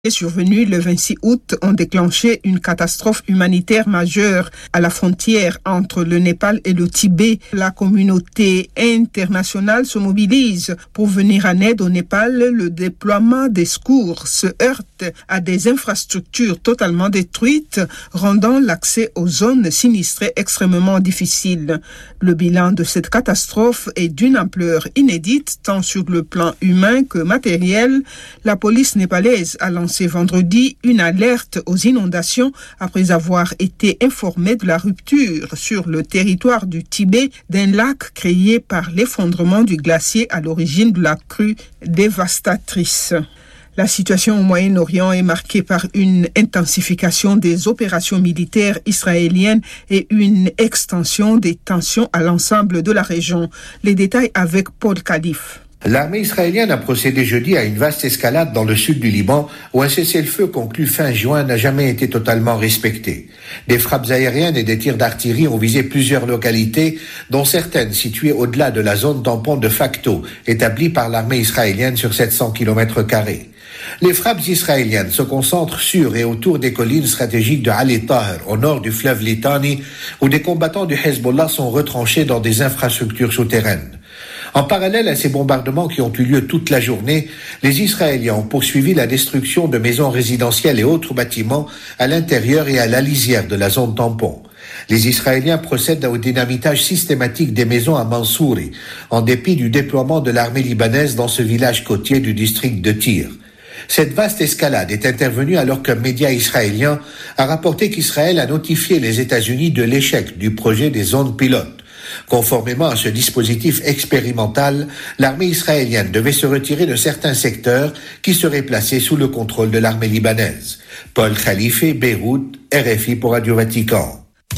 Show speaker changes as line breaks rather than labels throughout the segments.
survenus le 26 août ont déclenché une catastrophe humanitaire majeure à la frontière entre le Népal et le Tibet. La communauté internationale se mobilise pour venir en aide au Népal. Le déploiement des secours se heurte à des infrastructures totalement détruites, rendant l'accès aux zones sinistrées extrêmement difficile. Le bilan de cette catastrophe est d'une ampleur inédite, tant sur le plan humain que matériel. La police népalaise a lancé vendredi une alerte aux inondations après avoir été informé de la rupture sur le territoire du Tibet d'un lac créé par l'effondrement du glacier à l'origine de la crue dévastatrice. La situation au Moyen-Orient est marquée par une intensification des opérations militaires israéliennes et une extension des tensions à l'ensemble de la région. Les détails avec Paul Khalif.
L'armée israélienne a procédé jeudi à une vaste escalade dans le sud du Liban où un cessez-le-feu conclu fin juin n'a jamais été totalement respecté. Des frappes aériennes et des tirs d'artillerie ont visé plusieurs localités, dont certaines situées au-delà de la zone tampon de facto établie par l'armée israélienne sur 700 km². Les frappes israéliennes se concentrent sur et autour des collines stratégiques de Ali Taher, au nord du fleuve Litani, où des combattants du Hezbollah sont retranchés dans des infrastructures souterraines. En parallèle à ces bombardements qui ont eu lieu toute la journée, les Israéliens ont poursuivi la destruction de maisons résidentielles et autres bâtiments à l'intérieur et à la lisière de la zone tampon. Les Israéliens procèdent au dynamitage systématique des maisons à Mansouri, en dépit du déploiement de l'armée libanaise dans ce village côtier du district de Tyr. Cette vaste escalade est intervenue alors qu'un média israélien a rapporté qu'Israël a notifié les États-Unis de l'échec du projet des zones pilotes. Conformément à ce dispositif expérimental, l'armée israélienne devait se retirer de certains secteurs qui seraient placés sous le contrôle de l'armée libanaise. Paul Khalife, Beyrouth, RFI pour Radio Vatican.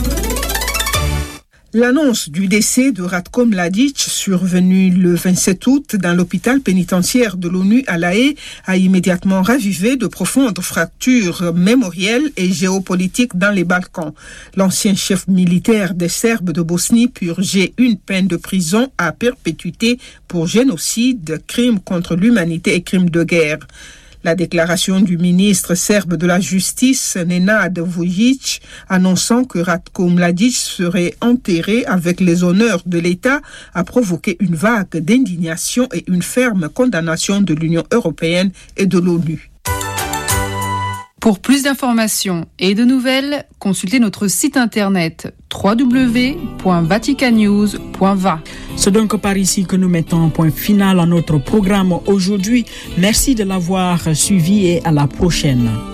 L'annonce du décès de Ratko Mladic, survenu le 27 août dans l'hôpital pénitentiaire de l'ONU à La Haye, a immédiatement ravivé de profondes fractures mémorielles et géopolitiques dans les Balkans. L'ancien chef militaire des Serbes de Bosnie purgeait une peine de prison à perpétuité pour génocide, crimes contre l'humanité et crimes de guerre. La déclaration du ministre serbe de la Justice, Nenad Vujic, annonçant que Ratko Mladic serait enterré avec les honneurs de l'État, a provoqué une vague d'indignation et une ferme condamnation de l'Union européenne et de l'ONU.
Pour plus d'informations et de nouvelles, consultez notre site internet www.vaticannews.va.
C'est donc par ici que nous mettons un point final à notre programme aujourd'hui. Merci de l'avoir suivi et à la prochaine.